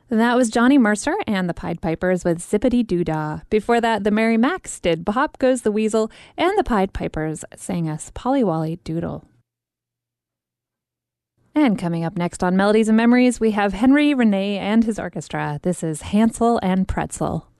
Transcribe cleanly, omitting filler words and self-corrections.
That was Johnny Mercer and the Pied Pipers with Zippity Doo Dah. Before that, the Merry Macks did Bop Goes the Weasel, and the Pied Pipers sang us Polly Wolly Doodle. And coming up next on Melodies and Memories, we have Henry René and his orchestra. This is Hansel and Pretzel.